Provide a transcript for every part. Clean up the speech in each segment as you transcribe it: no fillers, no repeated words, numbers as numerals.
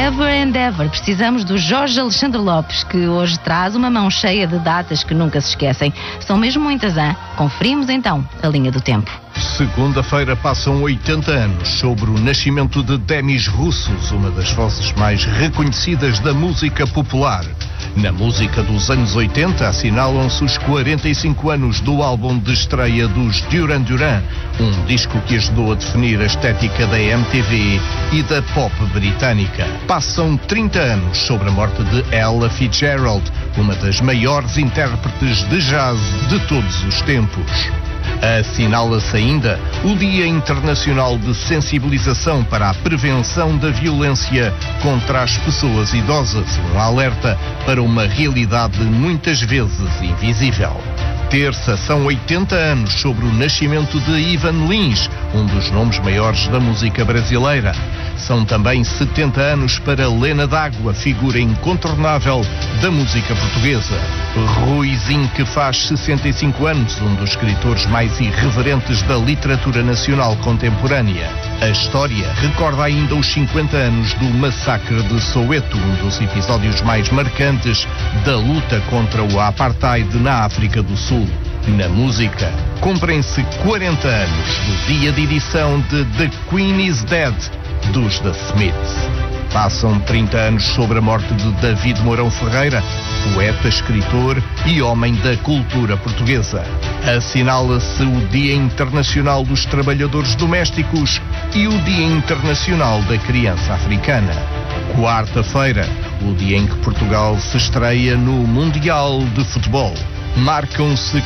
Ever and Ever. Precisamos do Jorge Alexandre Lopes, que hoje traz uma mão cheia de datas que nunca se esquecem. São mesmo muitas, hein? Conferimos então a linha do tempo. Segunda-feira passam 80 anos sobre o nascimento de Demis Roussos, uma das vozes mais reconhecidas da música popular. Na música dos anos 80 assinalam-se os 45 anos do álbum de estreia dos Duran Duran, um disco que ajudou a definir a estética da MTV e da pop britânica. Passam 30 anos sobre a morte de Ella Fitzgerald, uma das maiores intérpretes de jazz de todos os tempos. Assinala-se ainda o Dia Internacional de Sensibilização para a Prevenção da Violência contra as Pessoas Idosas, um alerta para uma realidade muitas vezes invisível. Terça, são 80 anos sobre o nascimento de Ivan Lins, um dos nomes maiores da música brasileira. São também 70 anos para Lena D'Água, figura incontornável da música portuguesa. Ruizinho, que faz 65 anos, um dos escritores mais irreverentes da literatura nacional contemporânea. A história recorda ainda os 50 anos do massacre de Soweto, um dos episódios mais marcantes da luta contra o apartheid na África do Sul. Na música, cumprem-se 40 anos do dia de edição de The Queen is Dead, dos The Smiths. Passam 30 anos sobre a morte de David Mourão Ferreira, poeta, escritor e homem da cultura portuguesa. Assinala-se o Dia Internacional dos Trabalhadores Domésticos e o Dia Internacional da Criança Africana. Quarta-feira, o dia em que Portugal se estreia no Mundial de Futebol. Marcam-se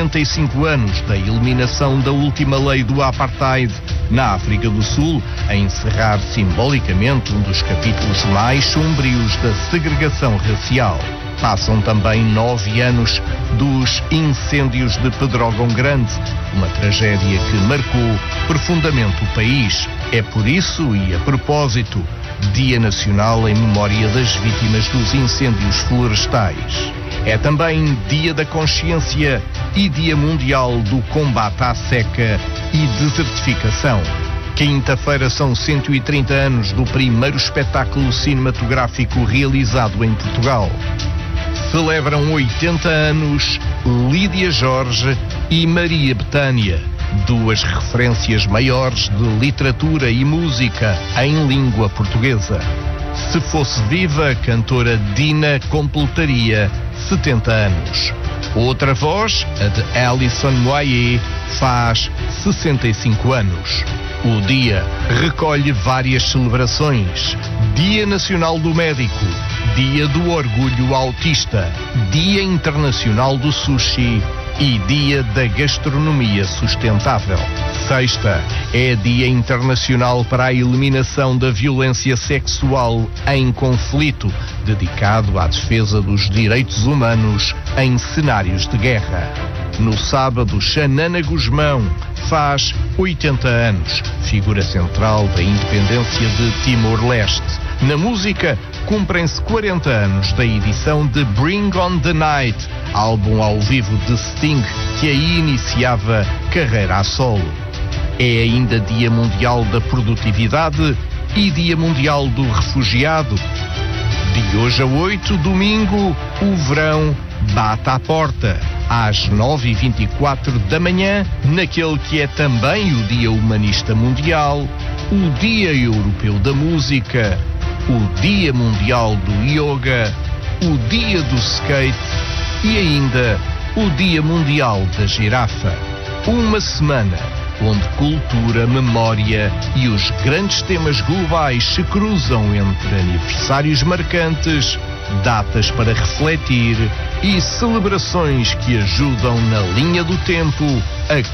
45 anos da eliminação da última lei do apartheid na África do Sul, a encerrar simbolicamente um dos capítulos mais sombrios da segregação racial. Passam também 9 anos dos incêndios de Pedrógão Grande, uma tragédia que marcou profundamente o país. É por isso e a propósito, Dia Nacional em memória das vítimas dos incêndios florestais. É também Dia da Consciência e Dia Mundial do Combate à Seca e Desertificação. Quinta-feira são 130 anos do primeiro espetáculo cinematográfico realizado em Portugal. Celebram 80 anos Lídia Jorge e Maria Bethânia, duas referências maiores de literatura e música em língua portuguesa. Se fosse viva, a cantora Dina completaria 70 anos. Outra voz, a de Alison Moyet, faz 65 anos. O dia recolhe várias celebrações: Dia Nacional do Médico, Dia do Orgulho Autista, Dia Internacional do Sushi e Dia da Gastronomia Sustentável. Sexta é Dia Internacional para a Eliminação da Violência Sexual em Conflito, dedicado à defesa dos direitos humanos em cenários de guerra. No sábado, Xanana Gusmão faz 80 anos, figura central da independência de Timor-Leste. Na música, cumprem-se 40 anos da edição de Bring on the Night, álbum ao vivo de Sting, que aí iniciava carreira a solo. É ainda Dia Mundial da Produtividade e Dia Mundial do Refugiado. De hoje a 8, domingo, o verão bate à porta. Às 9h24 da manhã, naquele que é também o Dia Humanista Mundial, o Dia Europeu da Música, o Dia Mundial do Yoga, o Dia do Skate e ainda o Dia Mundial da Girafa. Uma semana onde cultura, memória e os grandes temas globais se cruzam entre aniversários marcantes, datas para refletir e celebrações que ajudam na linha do tempo a